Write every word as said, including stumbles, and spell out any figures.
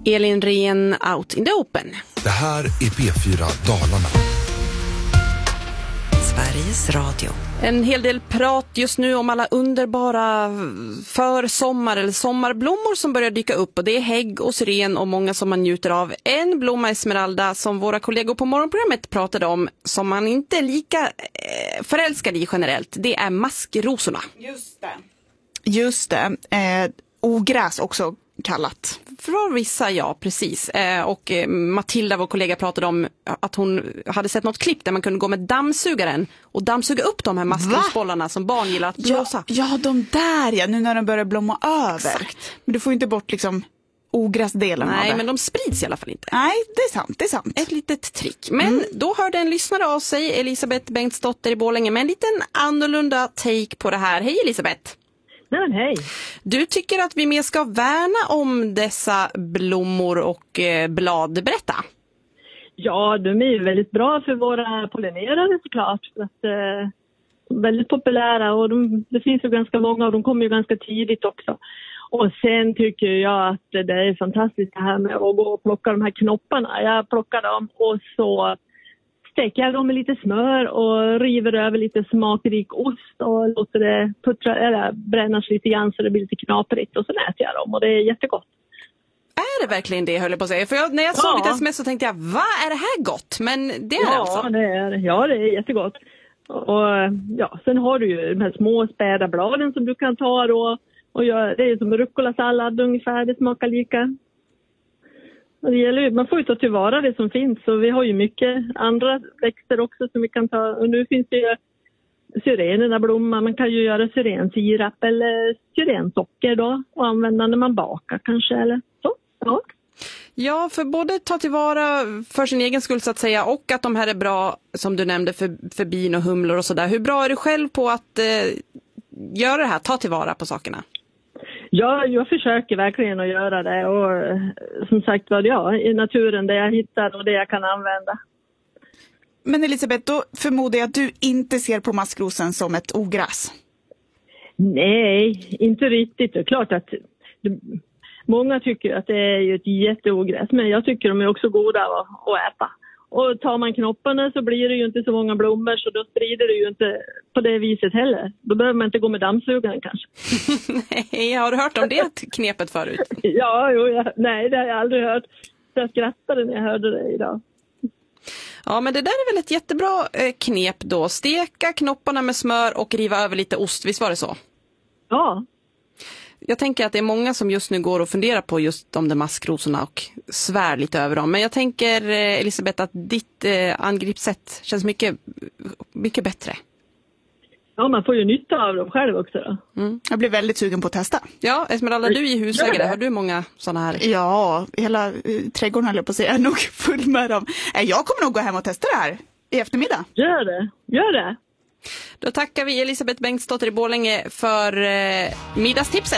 Elin Rehn, Out in the Open. Det här är P fyra Dalarna. Sveriges Radio. En hel del prat just nu om alla underbara försommar eller sommarblommor som börjar dyka upp. Och det är hägg och syren och många som man njuter av. En blomma, Esmeralda, som våra kollegor på morgonprogrammet pratade om, som man inte är lika förälskad i generellt, det är maskrosorna. Just det. Just det. Eh, ogräs också kallat. För vissa, ja, precis. Eh, och eh, Matilda, vår kollega, pratade om att hon hade sett något klipp där man kunde gå med dammsugaren och dammsuga upp de här maskrosbollarna som barn gillar att blåsa. Ja, ja, de där, ja, nu när de börjar blomma över. Exakt. Men du får inte bort liksom ogräsdelen av det. Nej, men de sprids i alla fall inte. Nej, det är sant, det är sant. Ett litet trick. Men mm. då hörde en lyssnare av sig, Elisabeth Bengtsdotter i Borlänge, med en liten annorlunda take på det här. Hej Elisabeth! Nej, men hej. Du tycker att vi mer ska värna om dessa blommor och eh, blad. Berätta. Ja, de är ju väldigt bra för våra pollinerare såklart. För att, eh, de är väldigt populära och de, det finns ju ganska många och de kommer ju ganska tidigt också. Och sen tycker jag att det är fantastiskt det här med att gå och plocka de här knopparna. Jag plockar dem och så steker jag dem med lite smör och river över lite smakrik ost och låter det puttra, eller brännas lite grann så det blir lite knaprigt och så äter jag dem och det är jättegott. Är det verkligen det, höll jag på att säga? För jag, när jag ja. såg ditt sms så tänkte jag, vad är det här gott? Men det är ja, det alltså? Det är, ja, det är jättegott. Och ja, sen har du ju de här små späda bladen som du kan ta då och göra, det är som rucola-sallad ungefär, det smakar lika. Det gäller, man får ju ta tillvara det som finns och vi har ju mycket andra växter också som vi kan ta. Och nu finns det ju syrenerna blommar, man kan ju göra syrensirap eller syrensocker då och använda när man bakar kanske eller så. Ja. Ja, för både ta tillvara för sin egen skull så att säga och att de här är bra som du nämnde för, för bin och humlor och sådär. Hur bra är du själv på att eh, göra det här, ta tillvara på sakerna? Ja, jag försöker verkligen att göra det och som sagt var ja, i naturen det jag hittar och det jag kan använda. Men Elisabeth, då förmodar jag att du inte ser på maskrosen som ett ogräs. Nej, inte riktigt. Det är klart att det, många tycker att det är ju ett jätteogräs, men jag tycker de är också goda att, att äta. Och tar man knopparna så blir det ju inte så många blommor så då sprider det ju inte på det viset heller. Då behöver man inte gå med dammsugaren kanske. Nej, har du hört om det knepet förut? ja, jo, ja, nej det har jag aldrig hört. Så jag skrattade när jag hörde det idag. Ja, men det där är väl ett jättebra eh, knep då. Steka knopparna med smör och riva över lite ost, visst var det så? Ja. Jag tänker att det är många som just nu går och funderar på just de där maskrosorna och svär lite över dem. Men jag tänker, Elisabeth, att ditt eh, angreppssätt känns mycket, mycket bättre. Ja, man får ju nytta av dem själv också då. Mm. Jag blir väldigt sugen på att testa. Ja, Esmeralda, du är husägare. Har du många sådana här? Ja, hela uh, trädgården höll jag på att säga är nog full med dem. Jag kommer nog gå hem och testa det här i eftermiddag. Gör det, gör det. Då tackar vi Elisabeth Bengtsdotter i Borlänge för eh, middagstipset.